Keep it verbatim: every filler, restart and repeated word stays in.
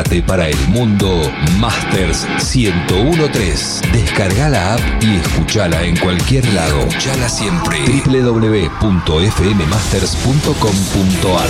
Para el mundo, Masters ciento uno punto tres. Descarga la app y escuchala en cualquier lado. Escuchala siempre. doble u doble u doble u punto f m masters punto com punto a r